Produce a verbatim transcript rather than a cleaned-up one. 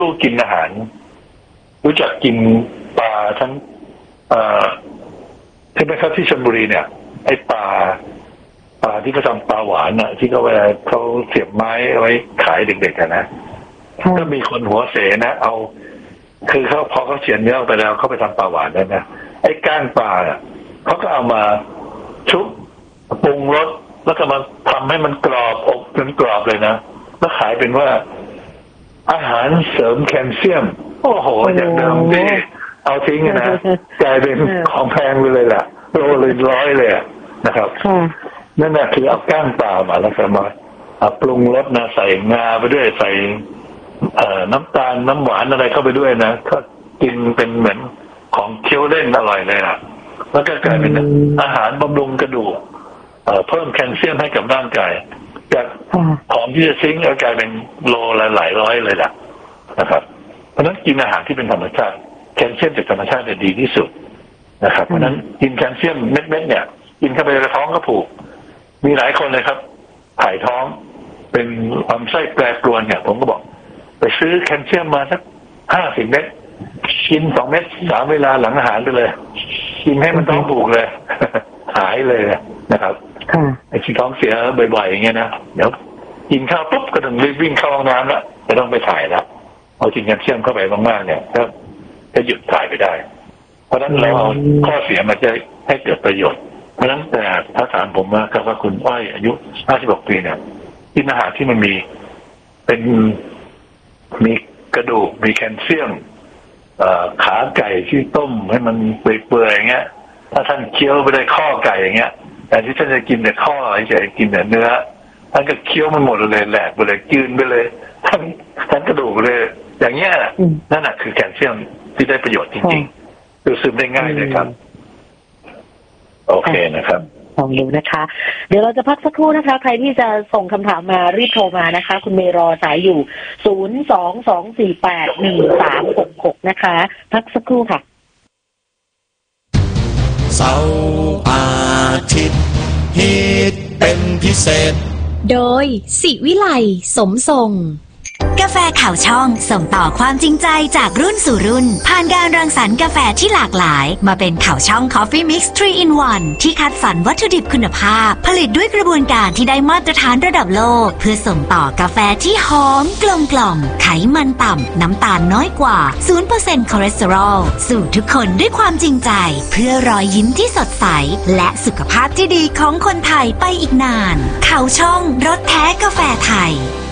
ตู้กินอาหารรู้จักกินปลาทั้งเอ่อใช่ไหมครับที่ชลบุรีเนี่ยไอ้ปลาปลาที่เขาทำปลาหวานน่ะที่เขาเวลาเขาเสียบไม้ไว้ขายเด็กๆกันนะก็มีคนหัวเสนะเอาคือเขาพอเขาเฉียนเนื้อไปแล้วเขาไปทำปลาหวานได้นะไอ้ก้างปลาเนี่ยเขาก็เอามาชุบปรุงรสแล้วก็มาทำให้มันกรอบอบจนกรอบเลยนะแล้วขายเป็นว่าอาหารเสริมแคลเซียมโอ้โหจากเดิมที่เอาทิ้งนะกลายเป็นของแพงไปเลยแหละโลเลยร้อยเลยนะครับนั่นแหละคือเอาก้างปลามาแล้วก็มาปรุงรสนะใส่งาไปด้วยใส่น้ำตาลน้ำหวานอะไรเข้าไปด้วยนะก็กินเป็นเหมือนของเคี้ยวเล่นอร่อยเลยอ่ะแล้วก็กลายเป็นอาหารบำรุงกระดูกเพิ่มแคลเซียมให้กับร่างกายจากของที่จะทิ้งกลายเป็นโลละหลายร้อยเลยล่ะนะครับเพราะฉะนั้นกินอาหารที่เป็นธรรมชาติแคลเซียมจากธรรมชาติเนี่ยดีที่สุดนะครับเพราะฉะนั้นกินแคลเซียมเม็ดๆเนี่ยกินเข้าไปในท้องก็ผูกมีหลายคนเลยครับถ่ายท้องเป็นลำไส้แปรปรวนเนี่ยผมก็บอกไปซื้อแคลเซียมมาสักห้าสิบเม็ดกินสองเม็ดสามเวลาหลังอาหารไปเลยกินให้มันท้องผูกเลยหายเลยนะครับไอ้ที่ท้องเสียบ่อยๆอย่างเงี้ยนะเดี๋ยวกินข้าวปุ๊บก็ต้องรีบวิ่งเข้าห้องน้ำแล้วจะต้องไปถ่ายแล้วเอากินแคลเซียมเข้าไปมากๆเนี่ยก็จะหยุดถ่ายไปได้เพราะฉะนั้นเราเอาข้อเสียมาจะให้เกิดประโยชน์เพราะฉะนั้นแต่ถ้าถามผมว่าครับว่าคุณอ้อยอายุห้าสิบหกปีเนี่ยกินอาหารที่มันมีเป็นมีกระดูกมีแคลเซียมขาไก่ที่ต้มให้มันเปื่อยๆอย่างเงี้ยถ้าท่านเคี้ยวไปได้ข้อไก่อย่างเงี้ยแต่ที่ท่านจะกินแต่ข้อเฉยๆกินแต่เนื้อท่านก็เคี้ยวมันหมดเลยแหลกไปเลยกืนไปเลยทั้งทั้งกระดูกเลยอย่างเงี้ยนั่นแหะคือแคลเซียมที่ได้ประโยชน์จริงๆคือซึมได้ง่ายเลยครับโอเคนะครับลองดูนะคะเดี๋ยวเราจะพักสักครู่นะคะใครที่จะส่งคำถามมารีบโทรมานะคะคุณเมย์รอสายอยู่ศูนย์ สอง สอง สี่ แปด หนึ่ง สาม หก หกนะคะพักสักครู่ค่ะเสาร์อาทิตย์ฮิตเป็นพิเศษโดยศิวิไลสมทรงกาแฟข่าวช่องส่งต่อความจริงใจจากรุ่นสู่รุ่นผ่านการรังสรรค์กาแฟที่หลากหลายมาเป็นข่าวช่อง Coffee Mix ทรี in วัน ที่คัดสรรวัตถุดิบคุณภาพผลิตด้วยกระบวนการที่ได้มาตรฐานระดับโลกเพื่อส่งต่อกาแฟที่หอมกลมกล่อมไขมันต่ำน้ำตาลน้อยกว่า ศูนย์เปอร์เซ็นต์ คอเลสเตอรอลสู่ทุกคนด้วยความจริงใจเพื่อรอยยิ้มที่สดใสและสุขภาพที่ดีของคนไทยไปอีกนานข่าวช่องรสแท้กาแฟไทย